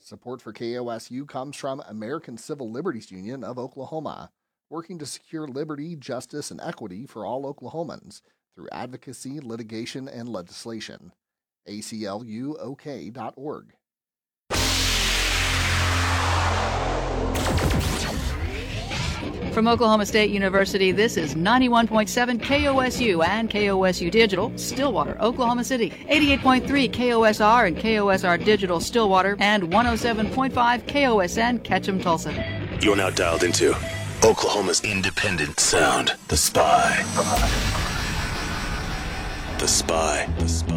Support for KOSU comes from American Civil Liberties Union of Oklahoma, working to secure liberty, justice, and equity for all Oklahomans through advocacy, litigation, and legislation. ACLUOK.org. From Oklahoma State University, this is 91.7 KOSU and KOSU Digital, Stillwater, Oklahoma City, 88.3 KOSR and KOSR Digital, Stillwater, and 107.5 KOSN, Ketchum, Tulsa. You're now dialed into Oklahoma's independent sound, The Spy. The Spy. The Spy.